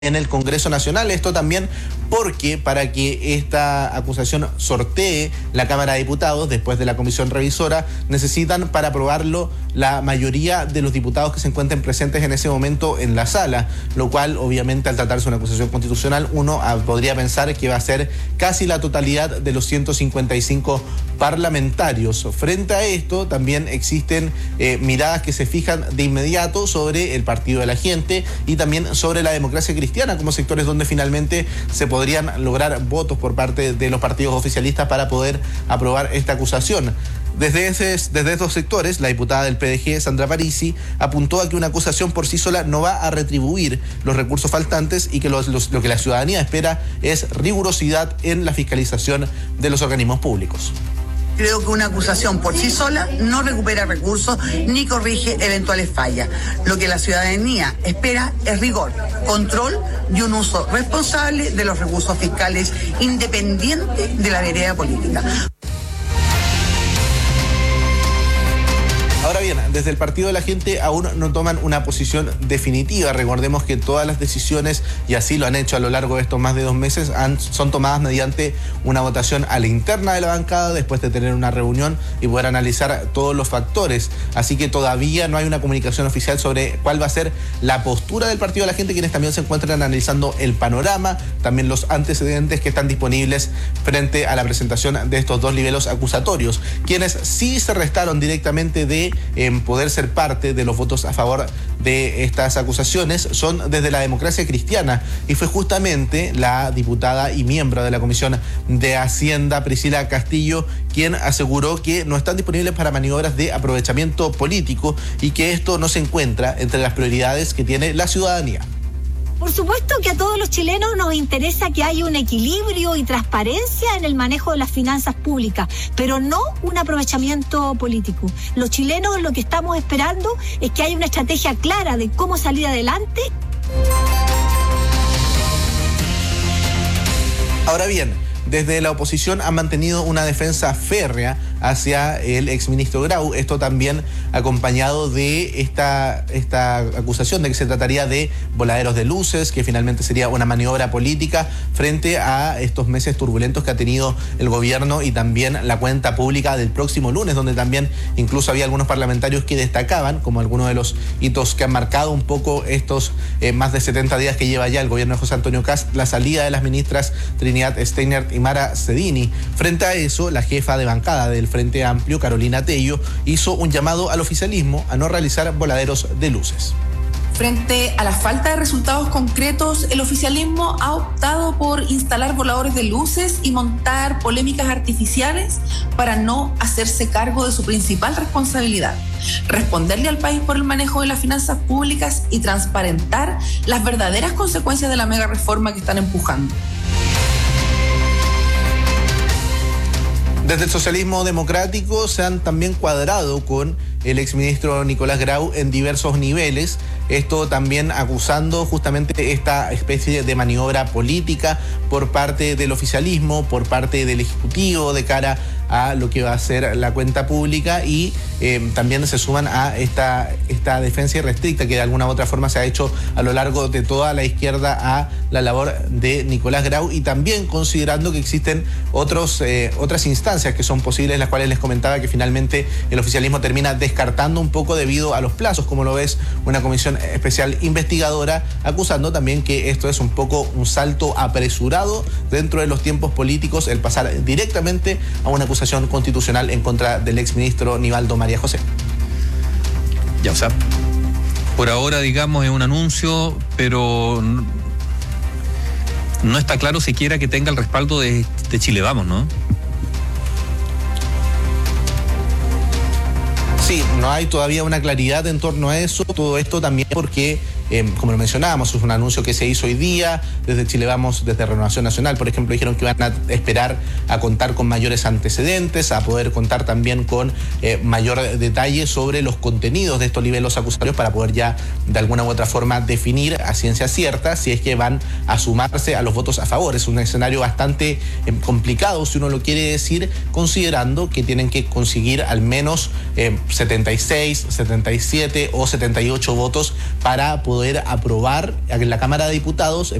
en el Congreso Nacional. Esto también porque para que esta acusación sortee la Cámara de Diputados después de la comisión revisora, necesitan para aprobarlo la mayoría de los diputados que se encuentren presentes en ese momento en la sala, lo cual obviamente al tratarse de una acusación constitucional uno podría pensar que va a ser casi la totalidad de los 155 parlamentarios. Frente a esto también existen miradas que se fijan de inmediato sobre el Partido de la Gente y también sobre la democracia cristiana como sectores donde finalmente se podrían lograr votos por parte de los partidos oficialistas para poder aprobar esta acusación. Desde estos sectores, la diputada del PDG, Sandra Parisi, apuntó a que una acusación por sí sola no va a retribuir los recursos faltantes y que lo que la ciudadanía espera es rigurosidad en la fiscalización de los organismos públicos. Creo que una acusación por sí sola no recupera recursos ni corrige eventuales fallas. Lo que la ciudadanía espera es rigor, control y un uso responsable de los recursos fiscales independiente de la vereda política. Ahora bien, desde el Partido de la Gente aún no toman una posición definitiva. Recordemos que todas las decisiones, y así lo han hecho a lo largo de estos más de 2 meses, son tomadas mediante una votación a la interna de la bancada después de tener una reunión y poder analizar todos los factores. Así que todavía no hay una comunicación oficial sobre cuál va a ser la postura del Partido de la Gente, quienes también se encuentran analizando el panorama, también los antecedentes que están disponibles frente a la presentación de estos 2 libelos acusatorios. Quienes sí se restaron directamente de poder ser parte de los votos a favor de estas acusaciones son desde la democracia cristiana, y fue justamente la diputada y miembro de la Comisión de Hacienda, Priscila Castillo, quien aseguró que no están disponibles para maniobras de aprovechamiento político y que esto no se encuentra entre las prioridades que tiene la ciudadanía. Por supuesto que a todos los chilenos nos interesa que haya un equilibrio y transparencia en el manejo de las finanzas públicas, pero no un aprovechamiento político. Los chilenos lo que estamos esperando es que haya una estrategia clara de cómo salir adelante. Ahora bien, desde la oposición han mantenido una defensa férrea hacia el exministro Grau, esto también acompañado de esta acusación de que se trataría de voladeros de luces, que finalmente sería una maniobra política frente a estos meses turbulentos que ha tenido el gobierno y también la cuenta pública del próximo lunes, donde también incluso había algunos parlamentarios que destacaban como algunos de los hitos que han marcado un poco estos más de 70 días que lleva ya el gobierno de José Antonio Kast, la salida de las ministras Trinidad Steinert y Mara Cedini. Frente a eso, la jefa de bancada del Frente Amplio, Carolina Tello, hizo un llamado al oficialismo a no realizar voladeros de luces. Frente a la falta de resultados concretos, el oficialismo ha optado por instalar voladores de luces y montar polémicas artificiales para no hacerse cargo de su principal responsabilidad: responderle al país por el manejo de las finanzas públicas y transparentar las verdaderas consecuencias de la mega reforma que están empujando. Desde el socialismo democrático se han también cuadrado con el exministro Nicolás Grau en diversos niveles, esto también acusando justamente esta especie de maniobra política por parte del oficialismo, por parte del Ejecutivo de cara a lo que va a ser la cuenta pública, y también se suman a esta defensa irrestricta que de alguna u otra forma se ha hecho a lo largo de toda la izquierda a la labor de Nicolás Grau, y también considerando que existen otras instancias que son posibles, las cuales les comentaba que finalmente el oficialismo termina descartando un poco debido a los plazos, como lo ves una comisión especial investigadora, acusando también que esto es un poco un salto apresurado dentro de los tiempos políticos, el pasar directamente a una acusación constitucional en contra del exministro Nivaldo María José. Ya, o sea, por ahora, digamos, es un anuncio, pero no está claro siquiera que tenga el respaldo de Chile Vamos, ¿no? Sí, no hay todavía una claridad en torno a eso. Todo esto también porque, como lo mencionábamos, es un anuncio que se hizo hoy día. Desde Chile Vamos, desde Renovación Nacional, por ejemplo, dijeron que van a esperar a contar con mayores antecedentes, a poder contar también con mayor detalle sobre los contenidos de estos libelos acusatorios para poder ya de alguna u otra forma definir a ciencia cierta si es que van a sumarse a los votos a favor. Es un escenario bastante complicado, si uno lo quiere decir, considerando que tienen que conseguir al menos 76, 77 o 78 votos para poder poder aprobar en la Cámara de Diputados